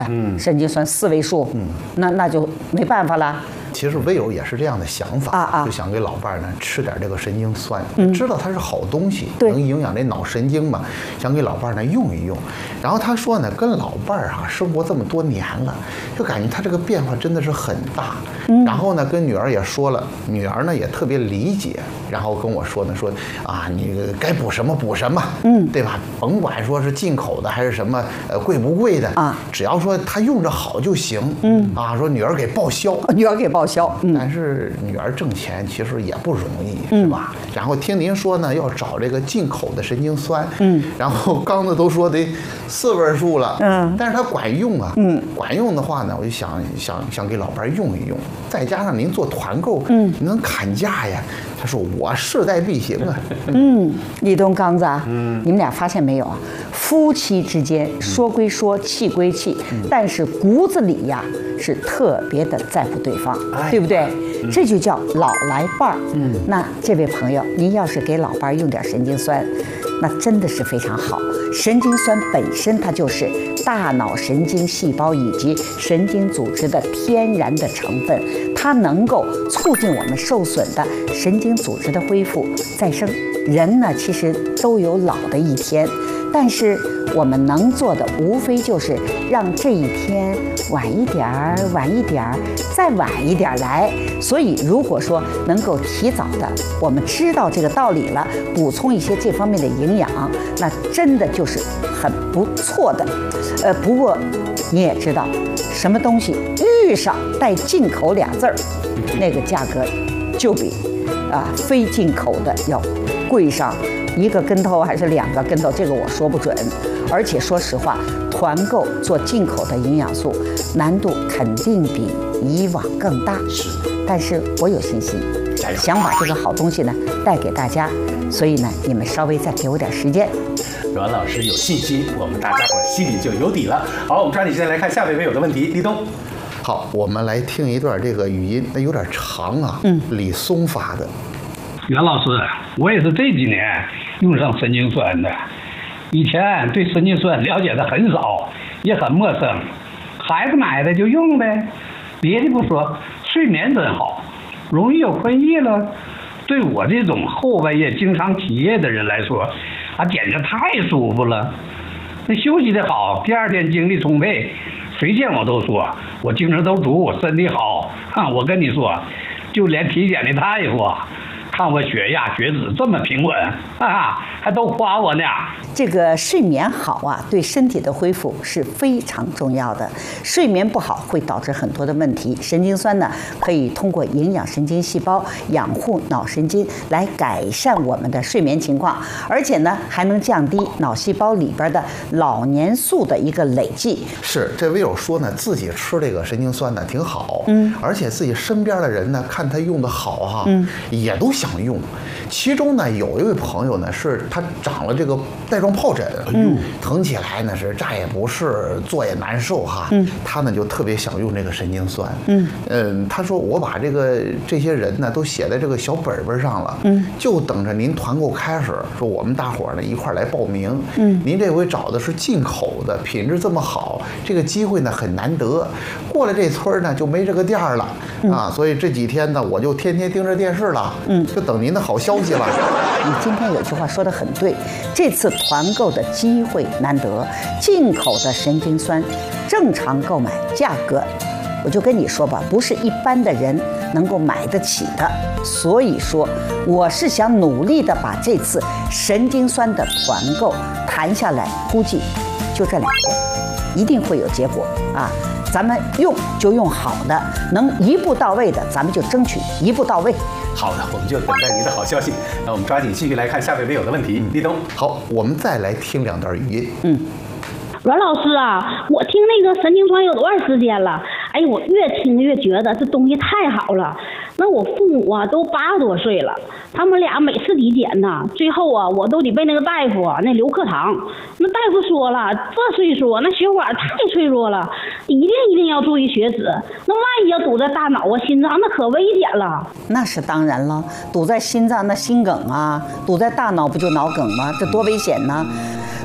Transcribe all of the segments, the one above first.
神经酸4位数，那就没办法了。 其实微友也是这样的想法，就想给老伴儿呢吃点这个神经酸，知道它是好东西，能营养这脑神经嘛，想给老伴儿呢用一用。然后他说呢，跟老伴儿生活这么多年了，就感觉他这个变化真的是很大。然后呢，跟女儿也说了，女儿呢也特别理解，然后跟我说呢，说啊，你该补什么补什么，对吧？甭管说是进口的还是什么，贵不贵的啊，只要说他用着好就行。说女儿给报销， 女儿给报销。 但是女儿挣钱其实也不容易，是吧？然后听您说呢，要找这个进口的神经酸，然后刚才都说得4位数了，但是它管用啊，管用的话呢，我就想给老伴儿用一用，再加上您做团购，您能砍价呀。他说我势在必行啊。 立冬刚子啊，你们俩发现没有啊？夫妻之间说归说，气归气，但是骨子里呀是特别的在乎对方，对不对？这就叫老来伴儿。那这位朋友，您要是给老伴儿用点神经酸，那真的是非常好。神经酸本身它就是大脑神经细胞以及神经组织的天然的成分，它能够促进我们受损的神经组织的恢复再生。人呢，其实都有老的一天，但是我们能做的无非就是让这一天晚一点儿，晚一点儿，再晚一点儿来。所以如果说能够提早的，我们知道这个道理了，补充一些这方面的营养，那真的就是很不错的。不过你也知道，什么东西遇上带进口俩字儿，那个价格就比非进口的要贵上1个跟头还是2个跟头，这个我说不准。而且说实话，团购做进口的营养素难度肯定比以往更大，但是我有信心，想把这个好东西呢带给大家，所以呢，你们稍微再给我点时间。 阮老师有信心，我们大家伙心里就有底了。好，我们抓紧时间来看下位微友的问题，立冬。 好，我们来听一段这个语音，那有点长啊。李松发的。 袁老师，我也是这几年用上神经酸的，以前对神经酸了解的很少，也很陌生，孩子买的就用呗。别的不说，睡眠真好，容易有困意了。对我这种后半夜经常起夜的人来说，简直太舒服了。那休息的好，第2天精力充沛，谁见我都说我精神都足，身体好。我跟你说，就连体检的大夫看我血压血脂这么平稳还都夸我呢。 这个睡眠好啊，对身体的恢复是非常重要的。睡眠不好会导致很多的问题。神经酸呢，可以通过营养神经细胞、养护脑神经来改善我们的睡眠情况，而且呢，还能降低脑细胞里边的老年素的一个累积。 是，这微友说呢，自己吃这个神经酸呢挺好，而且自己身边的人呢，看他用的好也都想用。其中呢，有一位朋友呢，是他长了这个带状疱疹，疼起来呢是站也不是，坐也难受他呢就特别想用这个神经酸。他说我把这些人呢都写在这个小本本上了，就等着您团购开始，说我们大伙儿呢一块儿来报名。您这回找的是进口的，品质这么好，这个机会呢很难得，过了这村呢就没这个店了所以这几天呢我就天天盯着电视了，就等您的好消息了。 你今天有句话说得很对，这次团购的机会难得，进口的神经酸正常购买价格，我就跟你说吧，不是一般的人能够买得起的。所以说，我是想努力的把这次神经酸的团购谈下来，估计就这2天，一定会有结果咱们用就用好的，能一步到位的，咱们就争取一步到位。 好的，我们就等待您的好消息。那我们抓紧继续来看下位微友的问题，立冬。 好，我们再来听2段语音。 阮老师我听那个神经酸有段时间了，我越听越觉得这东西太好了。那我父母都80多岁了，他们俩每次体检最后我都得被那个大夫那留课堂。那大夫说了，这岁数那血管太脆弱了，一定要注意血脂。那万一要堵在大脑心脏，那可危险了。 那是当然了，堵在心脏那心梗堵在大脑不就脑梗吗？这多危险呢！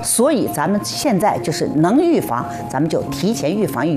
所以咱们现在就是能预防，咱们就提前预防。